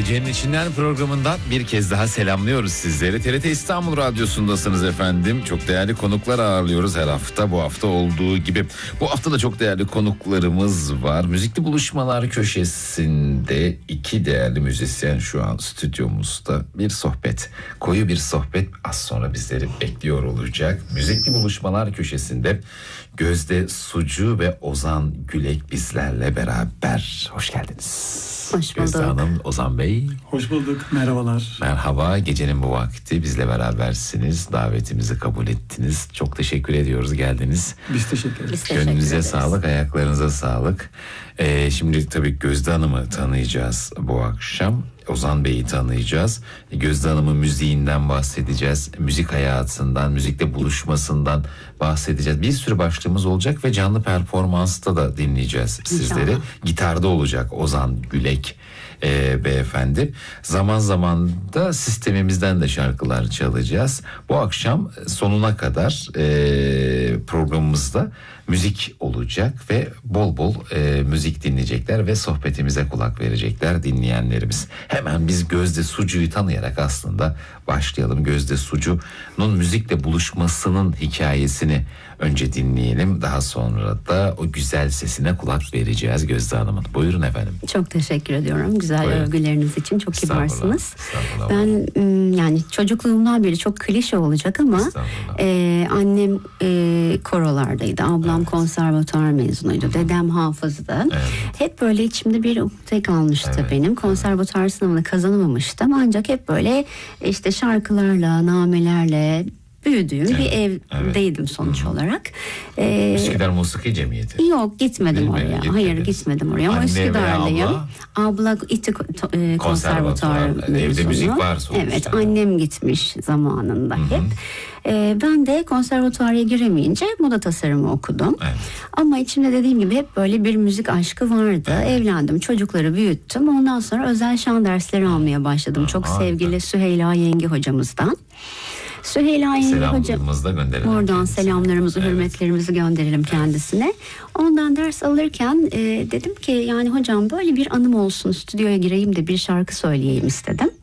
Gecenin İçinden programından bir kez daha selamlıyoruz sizleri. TRT İstanbul Radyosu'ndasınız efendim. Çok değerli konuklar ağırlıyoruz her hafta. Bu hafta olduğu gibi. Bu hafta da çok değerli konuklarımız var. Müzikli Buluşmalar köşesinde iki değerli müzisyen şu an stüdyomuzda. Bir sohbet, koyu bir sohbet az sonra bizleri bekliyor olacak. Müzikli Buluşmalar köşesinde Gözde Sucu ve Ozan Gülek bizlerle beraber. Hoş geldiniz. Hoş bulduk. Gözde Hanım, Ozan Bey. Hoş bulduk, merhabalar. Merhaba, gecenin bu vakti bizle berabersiniz. Davetimizi kabul ettiniz. Çok teşekkür ediyoruz, geldiniz. Biz teşekkür ederiz. Gönlünüze sağlık, ayaklarınıza sağlık. Şimdi tabii Gözde Hanım'ı tanıyacağız bu akşam. Ozan Bey'i tanıyacağız. Gözde Hanım'ın müziğinden bahsedeceğiz. Müzik hayatından, müzikle buluşmasından bahsedeceğiz. Bir sürü başlığımız olacak ve canlı performansta da dinleyeceğiz sizleri. İnşallah. Gitarda olacak Ozan Gülek beyefendi. Zaman zaman da sistemimizden de şarkılar çalacağız. Bu akşam sonuna kadar programımızda müzik olacak ve bol bol müzik dinleyecekler ve sohbetimize kulak verecekler dinleyenlerimiz. Hemen biz Gözde Sucu'yu tanıyarak aslında başlayalım. Gözde Sucu'nun müzikle buluşmasının hikayesini önce dinleyelim. Daha sonra da o güzel sesine kulak vereceğiz Gözde Hanım'ın. Buyurun efendim. Çok teşekkür ediyorum. Güzel Buyurun. Övgüleriniz için çok kibarsınız. Estağfurullah. Ben yani çocukluğumdan beri çok klişe olacak ama annem korolardaydı. Ablam konservatuar mezunuydu. Dedem hafızdı. Evet. Hep böyle içimde bir ukde kalmıştı benim. Konservatuar sınavını kazanamamıştım. Ancak hep böyle işte şarkılarla, namelerle büyüdüğüm bir evdeydim sonuç olarak. Üsküdar Musiki Cemiyeti. Yok, gitmedim Değil mi? oraya. Gitmediniz. Hayır, gitmedim oraya ama Anne Üsküdar'lıyım. veya Abla İTÜ konservatuar mezunu. Evde müzik var sonuçta. Evet, annem gitmiş zamanında hep. Ben de konservatuara giremeyince moda tasarımı okudum. Evet. Ama içimde dediğim gibi hep böyle bir müzik aşkı vardı. Evlendim, çocukları büyüttüm. Ondan sonra özel şan dersleri almaya başladım. Çok sevgili Süheyla Yengi hocamızdan. Süheyla Yengi Hoca, Selamlarımızı da gönderelim. buradan kendisine. selamlarımızı, hürmetlerimizi gönderelim kendisine. Ondan ders alırken dedim ki yani hocam böyle bir anım olsun, stüdyoya gireyim de bir şarkı söyleyeyim istedim.